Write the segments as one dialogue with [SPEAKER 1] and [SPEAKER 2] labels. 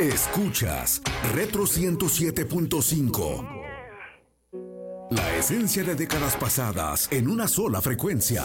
[SPEAKER 1] Escuchas Retro 107.5. La esencia de décadas pasadas en una sola frecuencia.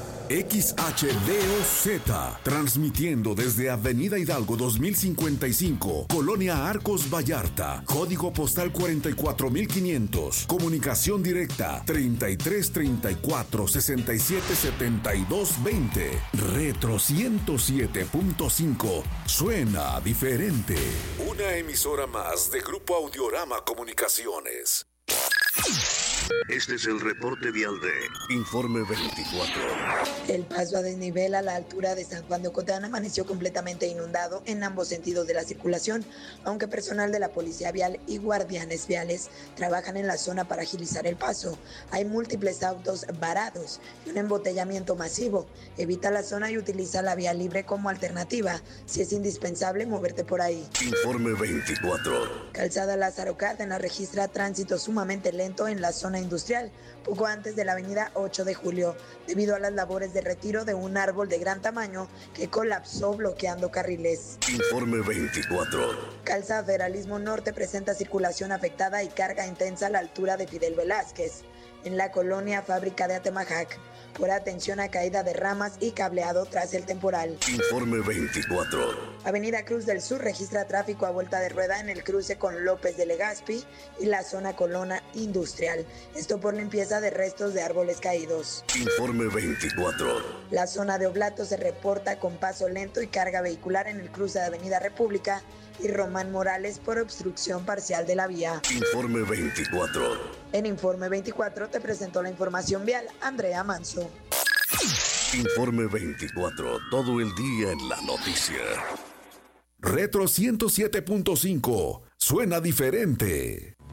[SPEAKER 1] XHDOZ, transmitiendo desde Avenida Hidalgo 2055, Colonia Arcos Vallarta, código postal 44500, comunicación directa 3334 67 72 20. Retro 107.5, suena diferente. Una emisora más de Grupo Audiorama Comunicaciones.
[SPEAKER 2] Este es el reporte vial de Informe 24.
[SPEAKER 3] El paso a desnivel a la altura de San Juan de Ocotán amaneció completamente inundado en ambos sentidos de la circulación, aunque personal de la Policía Vial y guardianes viales trabajan en la zona para agilizar el paso. Hay múltiples autos varados y un embotellamiento masivo. Evita la zona y utiliza la vía libre como alternativa, si es indispensable moverte por ahí.
[SPEAKER 2] Informe 24.
[SPEAKER 3] Calzada Lázaro Cárdenas registra tránsito sumamente lento en la zona industrial, poco antes de la avenida 8 de Julio, debido a las labores de retiro de un árbol de gran tamaño que colapsó bloqueando carriles.
[SPEAKER 2] Informe 24.
[SPEAKER 3] Calzada Federalismo Norte presenta circulación afectada y carga intensa a la altura de Fidel Velázquez, en la colonia Fábrica de Atemajac, por atención a caída de ramas y cableado tras el temporal.
[SPEAKER 2] Informe 24.
[SPEAKER 3] Avenida Cruz del Sur registra tráfico a vuelta de rueda en el cruce con López de Legazpi y la zona Colona Industrial. Esto por limpieza de restos de árboles caídos.
[SPEAKER 2] Informe 24.
[SPEAKER 3] La zona de Oblato se reporta con paso lento y carga vehicular en el cruce de Avenida República y Román Morales por obstrucción parcial de la vía.
[SPEAKER 2] Informe 24.
[SPEAKER 3] En Informe 24 te presentó la información vial Andrea Manso.
[SPEAKER 2] Informe 24, todo el día en la noticia.
[SPEAKER 1] Retro 107.5, suena diferente.